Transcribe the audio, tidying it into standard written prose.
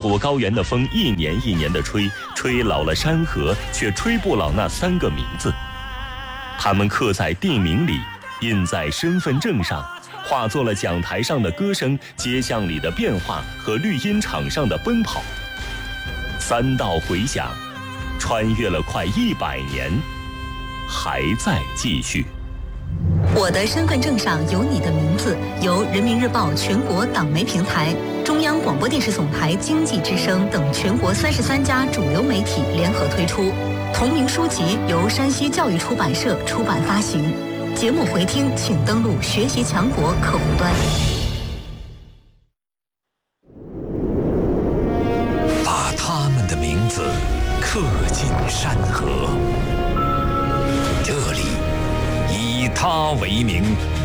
古高原的风一年一年的吹，吹老了山河，却吹不老那3个名字。它们刻在地名里，印在身份证上，化作了讲台上的歌声、街巷里的变化和绿茵场上的奔跑。3道回响，穿越了快100年，还在继续。 我的身份证上有你的名字，由人民日报全国党媒平台、中央广播电视总台经济之声等全国33家主流媒体联合推出。同名书籍由山西教育出版社出版发行。节目回听请登录学习强国客户端。 把他们的名字刻进山河，这里以他为名。